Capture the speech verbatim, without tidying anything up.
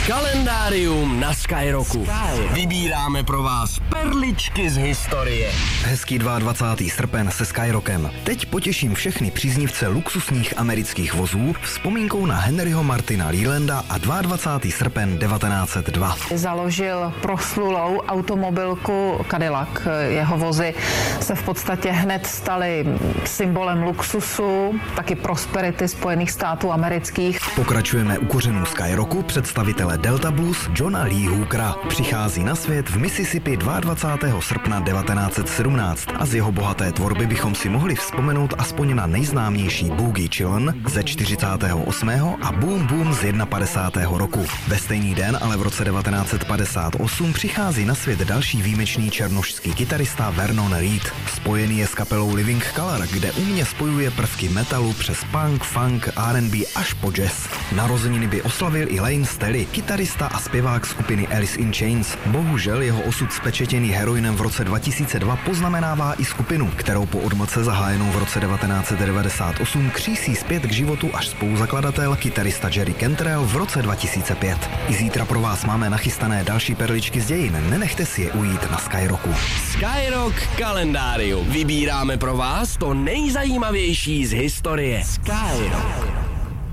Kalendárium na Skyrocku. Vybíráme pro vás perličky z historie. Hezký dvacátého druhého srpen se Skyrockem. Teď potěším všechny příznivce luxusních amerických vozů vzpomínkou na Henryho Martina Lelanda a dvacátého druhého srpen devatenáct set dva. Založil proslulou automobilku Cadillac. Jeho vozy se v podstatě hned staly symbolem luxusu, taky prosperity Spojených států amerických. Pokračujeme u kořenů Skyrocku představitele Delta Blues Johna Lee Hookera. Přichází na svět v Mississippi dvacátého druhého srpna devatenáct set sedmnáct a z jeho bohaté tvorby bychom si mohli vzpomenout aspoň na nejznámější Boogie Chillin ze čtyřicátého osmého a Boom Boom z padesátého prvního roku. Ve stejný den, ale v roce devatenáct set padesát osm přichází na svět další výjimečný černošský kytarista Vernon Reid. Spojený je s kapelou Living Colour, kde umně spojuje prvky metalu přes punk, funk, R and B až po jazz. Narozeniny by oslavil i Lane Staley, kytarista a zpěvák skupiny Alice in Chains. Bohužel jeho osud spečetěný heroinem v roce dva tisíce dva poznamenává i skupinu, kterou po odmlce zahájenou v roce devatenáct set devadesát osm křísí zpět k životu až spoluzakladatel, kytarista Jerry Cantrell v roce dva tisíce pět. I zítra pro vás máme nachystané další perličky z dějin, nenechte si je ujít na Skyrocku. Skyrock kalendárium. Vybíráme pro vás to nejzajímavější z historie. Skyrock.